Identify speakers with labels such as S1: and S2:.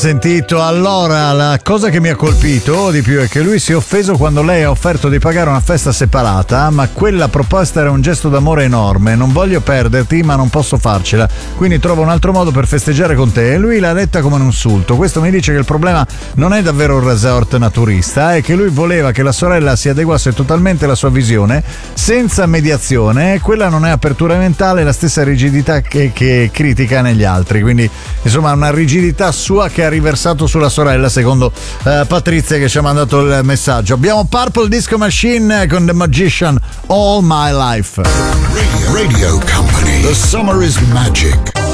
S1: Sentito, allora la cosa che mi ha colpito di più è che lui si è offeso quando lei ha offerto di pagare una festa separata, ma quella proposta era un gesto d'amore enorme. Non voglio perderti, ma non posso farcela, quindi trovo un altro modo per festeggiare con te. E lui l'ha detta come un insulto. Questo mi dice che il problema non è davvero un resort naturista, è che lui voleva che la sorella si adeguasse totalmente alla sua visione senza mediazione, e quella non è apertura mentale, la stessa rigidità che critica negli altri. Quindi insomma una rigidità sua che ha riversato sulla sorella, secondo Patrizia che ci ha mandato il messaggio. Abbiamo Purple Disco Machine con The Magician, All My Life.
S2: Radio Company. The summer is magic.